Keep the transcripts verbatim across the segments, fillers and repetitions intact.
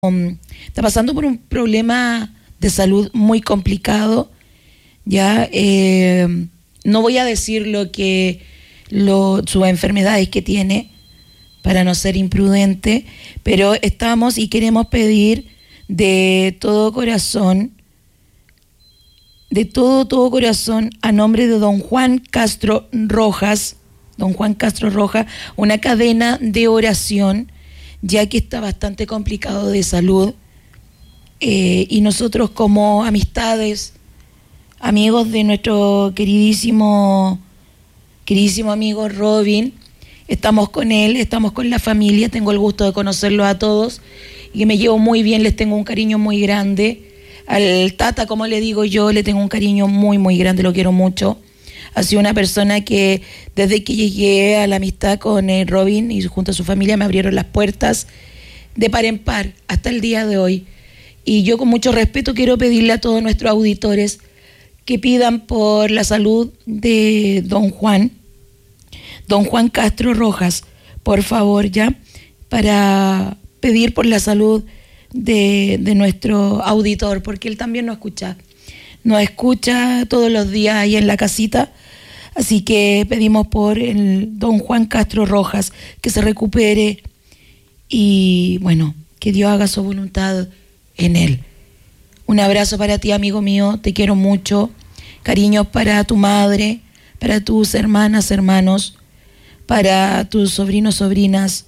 um, está pasando por un problema de salud muy complicado. Ya eh, no voy a decir lo que lo, sus enfermedades que tiene para no ser imprudente, pero estamos y queremos pedir de todo corazón, de todo, todo corazón, a nombre de don Juan Castro Rojas, don Juan Castro Rojas, una cadena de oración, ya que está bastante complicado de salud, eh, y nosotros como amistades, amigos de nuestro queridísimo, queridísimo amigo Robin, estamos con él, estamos con la familia, tengo el gusto de conocerlos a todos y que me llevo muy bien, les tengo un cariño muy grande. Al Tata, como le digo yo, le tengo un cariño muy, muy grande, lo quiero mucho. Ha sido una persona que desde que llegué a la amistad con eh, Robin y junto a su familia me abrieron las puertas de par en par hasta el día de hoy. Y yo con mucho respeto quiero pedirle a todos nuestros auditores que pidan por la salud de don Juan, don Juan Castro Rojas, por favor, ya, para pedir por la salud de, de nuestro auditor, porque él también nos escucha, nos escucha todos los días ahí en la casita, así que pedimos por el don Juan Castro Rojas que se recupere y, bueno, que Dios haga su voluntad en él. Un abrazo para ti, amigo mío, te quiero mucho, cariños para tu madre, para tus hermanas, hermanos, para tus sobrinos, sobrinas,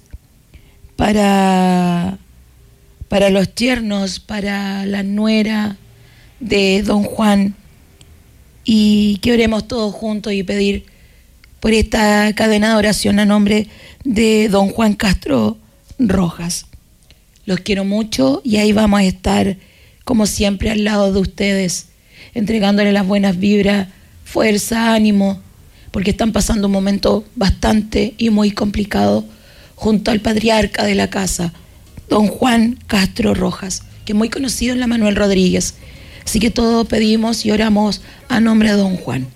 para, para los yernos, para la nuera de don Juan, y que oremos todos juntos y pedir por esta cadena de oración a nombre de don Juan Castro Rojas. Los quiero mucho y ahí vamos a estar como siempre al lado de ustedes, entregándole las buenas vibras, fuerza, ánimo, porque están pasando un momento bastante y muy complicado junto al patriarca de la casa, don Juan Castro Rojas, que es muy conocido en la Manuel Rodríguez. Así que todos pedimos y oramos a nombre de don Juan.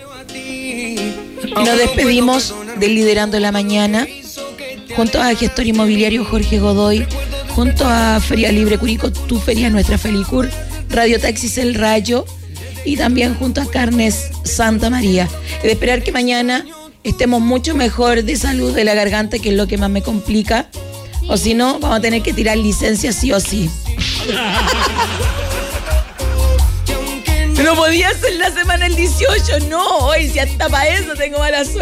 Y nos despedimos del Liderando la Mañana, junto a Gestor Inmobiliario Jorge Godoy, junto a Feria Libre Curicó, tu feria, nuestra Felicur, Radio Taxis El Rayo, y también junto a Carnes Santa María. De esperar que mañana estemos mucho mejor de salud de la garganta, que es lo que más me complica, o si no, vamos a tener que tirar licencia sí o sí. No podía ser la semana el dieciocho, no, hoy si hasta para eso tengo mala suerte.